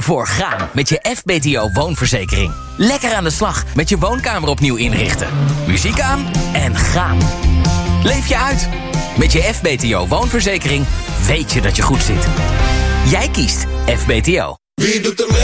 voor gaan met je FBTO woonverzekering. Lekker aan de slag met je woonkamer opnieuw inrichten. Muziek aan en gaan. Leef je uit. Met je FBTO woonverzekering weet je dat je goed zit. Jij kiest FBTO. Wie doet er mee?